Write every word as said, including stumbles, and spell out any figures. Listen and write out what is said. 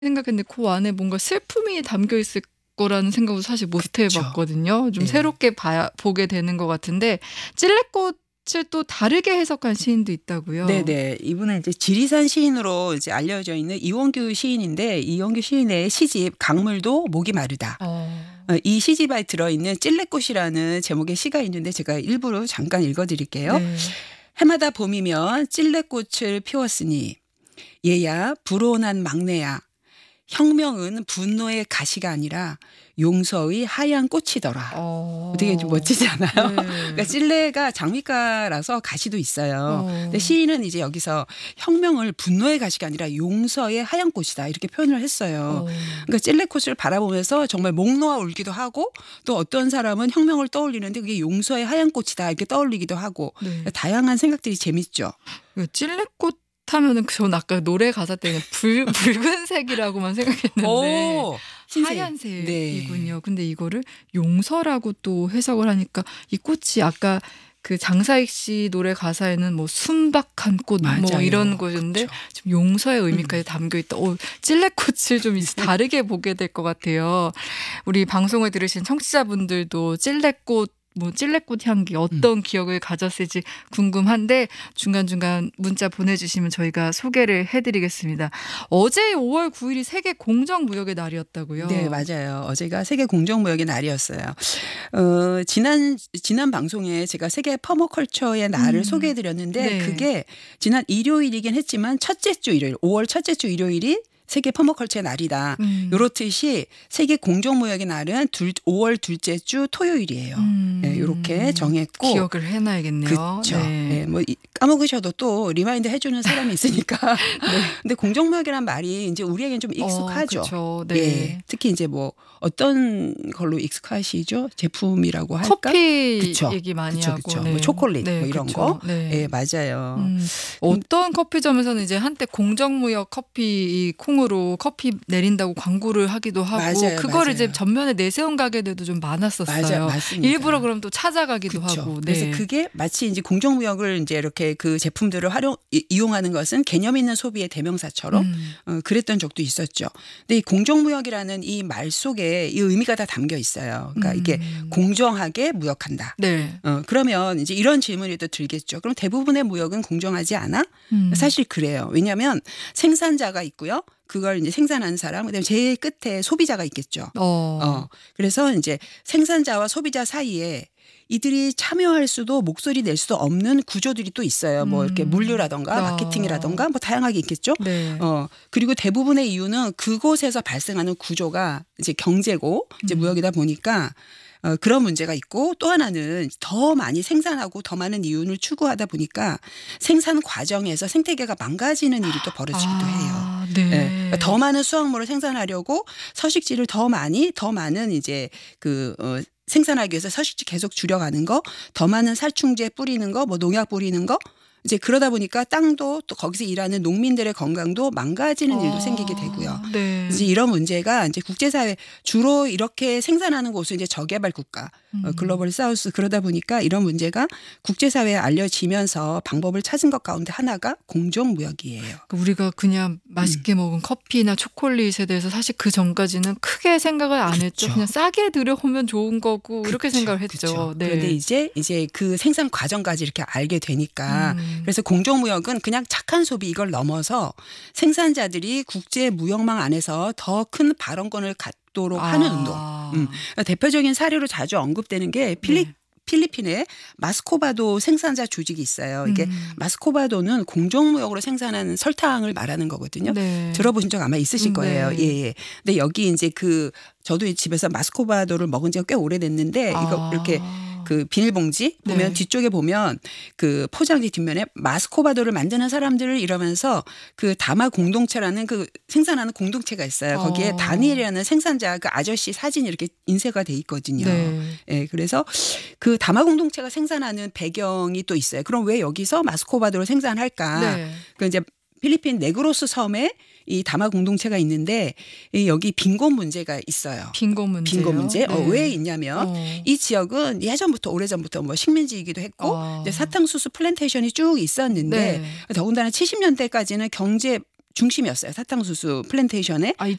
생각했는데 그 안에 뭔가 슬픔이 담겨 있을 거라는 생각도 사실 못 그쵸. 해봤거든요. 좀 네. 새롭게 봐야 보게 되는 것 같은데 찔레꽃을 또 다르게 해석한 시인도 있다고요? 네네. 이분은 이제 지리산 시인으로 이제 알려져 있는 이원규 시인인데 이원규 시인의 시집 강물도 목이 마르다. 어. 어 이 시집에 들어있는 찔레꽃이라는 제목의 시가 있는데 제가 일부러 잠깐 읽어 드릴게요. 네. 해마다 봄이면 찔레꽃을 피웠으니 얘야 불온한 막내야. 혁명은 분노의 가시가 아니라 용서의 하얀 꽃이더라. 어. 되게 좀 멋지지 않아요? 네. 그러니까 찔레가 장미과라서 가시도 있어요. 어. 근데 시인은 이제 여기서 혁명을 분노의 가시가 아니라 용서의 하얀 꽃이다 이렇게 표현을 했어요. 어. 그러니까 찔레꽃을 바라보면서 정말 목 놓아 울기도 하고 또 어떤 사람은 혁명을 떠올리는데 그게 용서의 하얀 꽃이다 이렇게 떠올리기도 하고 네. 다양한 생각들이 재밌죠. 그 찔레꽃 하면은 전 아까 노래 가사 때문에 불 붉은색이라고만 생각했는데 오, 흰색. 하얀색이군요. 네. 근데 이거를 용서라고 또 해석을 하니까 이 꽃이 아까 그 장사익 씨 노래 가사에는 뭐 순박한 꽃 뭐 맞아요. 이런 곳인데 그쵸. 지금 용서의 의미까지 담겨 있다. 어, 찔레꽃을 좀 이제 다르게 보게 될 것 같아요. 우리 방송을 들으신 청취자분들도 찔레꽃 뭐 찔레꽃 향기 어떤 음. 기억을 가졌을지 궁금한데 중간중간 문자 보내주시면 저희가 소개를 해드리겠습니다. 어제 오월 구일이 세계 공정무역의 날이었다고요? 네, 맞아요. 어제가 세계 공정무역의 날이었어요. 어, 지난 지난 방송에 제가 세계 퍼머컬처의 날을 음. 소개해 드렸는데 네. 그게 지난 일요일이긴 했지만 첫째 주 일요일, 오월 첫째 주 일요일이 세계 퍼머컬처의 날이다. 음. 요렇듯이 세계 공정무역의 날은 둘, 오월 둘째 주 토요일이에요. 음. 네, 이렇게 정했고 기억을 해놔야겠네요. 그렇죠. 네. 네, 뭐 이- 까먹으셔도 또 리마인드 해주는 사람이 있으니까. 네. 근데 공정무역이란 말이 이제 우리에겐 좀 익숙하죠. 어, 그렇죠. 네. 예, 특히 이제 뭐 어떤 걸로 익숙하시죠? 제품이라고 할까? 커피 그쵸. 얘기 많이 그쵸, 하고, 그쵸. 네. 뭐 초콜릿 네, 뭐 이런 그쵸. 거. 네. 예, 맞아요. 음, 어떤 커피점에서는 이제 한때 공정무역 커피 이 콩으로 커피 내린다고 광고를 하기도 하고 맞아요, 그거를 이제 맞아요. 전면에 내세운 가게들도 좀 많았었어요. 맞아, 맞습니다. 일부러 그럼 또 찾아가기도 그쵸. 하고. 그래서 네. 그게 마치 이제 공정무역을 이제 이렇게 그 제품들을 활용 이- 이용하는 것은 개념 있는 소비의 대명사처럼 음. 어, 그랬던 적도 있었죠. 근데 이 공정무역이라는 이 말 속에 이 의미가 다 담겨 있어요. 그러니까 이게 음. 공정하게 무역한다. 네. 어, 그러면 이제 이런 질문이 또 들겠죠. 그럼 대부분의 무역은 공정하지 않아? 음. 사실 그래요. 왜냐하면 생산자가 있고요. 그걸 이제 생산하는 사람, 그다음에 제일 끝에 소비자가 있겠죠. 어. 어, 그래서 이제 생산자와 소비자 사이에 이들이 참여할 수도 목소리 낼 수도 없는 구조들이 또 있어요. 뭐 이렇게 음. 물류라던가 아. 마케팅이라던가 뭐 다양하게 있겠죠. 네. 어, 그리고 대부분의 이유는 그곳에서 발생하는 구조가 이제 경제고 이제 음. 무역이다 보니까 어, 그런 문제가 있고 또 하나는 더 많이 생산하고 더 많은 이윤을 추구하다 보니까 생산 과정에서 생태계가 망가지는 일이 또 벌어지기도 해요. 아, 네. 예, 그러니까 더 많은 수확물을 생산하려고 서식지를 더 많이 더 많은 이제 그 어, 생산하기 위해서 서식지 계속 줄여가는 거, 더 많은 살충제 뿌리는 거, 뭐 농약 뿌리는 거. 이제 그러다 보니까 땅도 또 거기서 일하는 농민들의 건강도 망가지는 일도 아, 생기게 되고요. 네. 이제 이런 문제가 이제 국제사회 주로 이렇게 생산하는 곳은 이제 저개발 국가, 어, 음. 글로벌 사우스 그러다 보니까 이런 문제가 국제사회에 알려지면서 방법을 찾은 것 가운데 하나가 공정무역이에요. 그러니까 우리가 그냥 맛있게 먹은 커피나 초콜릿에 대해서 사실 그 전까지는 크게 생각을 안 했죠. 그쵸. 그냥 싸게 들여오면 좋은 거고 이렇게 그쵸, 생각을 했죠. 그쵸. 네. 그런데 이제 이제 그 생산 과정까지 이렇게 알게 되니까 음. 그래서 공정무역은 그냥 착한 소비 이걸 넘어서 생산자들이 국제 무역망 안에서 더 큰 발언권을 갖도록 하는 아. 운동. 음. 그러니까 대표적인 사례로 자주 언급되는 게 필리, 네. 필리핀에 마스코바도 생산자 조직이 있어요. 이게 음. 마스코바도는 공정무역으로 생산하는 설탕을 말하는 거거든요. 네. 들어보신 적 아마 있으실 음, 거예요. 네. 예, 예. 근데 여기 이제 그 저도 이 집에서 마스코바도를 먹은 지가 꽤 오래됐는데 이거 아. 이렇게 그 비닐봉지 보면 네. 뒤쪽에 보면 그 포장지 뒷면에 마스코바도를 만드는 사람들을 이러면서 그 다마 공동체라는 그 생산하는 공동체가 있어요. 거기에 어. 다니엘이라는 생산자 그 아저씨 사진이 이렇게 인쇄가 돼 있거든요. 네. 예, 그래서 그 다마 공동체가 생산하는 배경이 또 있어요. 그럼 왜 여기서 마스코바도를 생산할까? 네. 그 이제 필리핀 네그로스 섬에 이 다마 공동체가 있는데 이 여기 빈곤 문제가 있어요. 빈곤 문제. 빈곤 문제. 어, 왜 있냐면 어. 이 지역은 예전부터 오래전부터 뭐 식민지이기도 했고 어. 이제 사탕수수 플랜테이션이 쭉 있었는데 네. 더군다나 칠십 년대까지는 경제 중심이었어요. 사탕수수 플랜테이션의. 아,